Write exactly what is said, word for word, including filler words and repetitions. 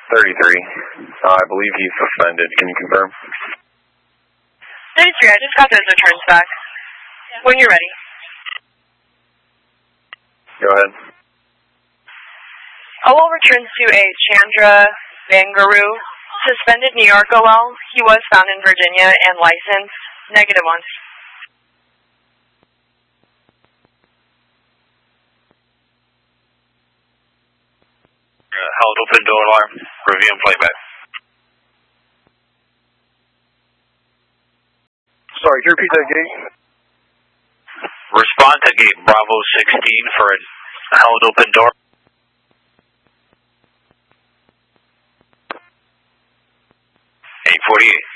thirty-three. Uh, I believe he's suspended. Can you confirm? thirty-three, I just got those returns back. When you're ready. Go ahead. O L returns to a Chandra Bangaru, suspended New York O L. He was found in Virginia and licensed. Negative one. Uh, held open door alarm. Review and playback. Sorry, can you repeat that, gate? Respond to gate Bravo sixteen for a held open door. eight forty-eight.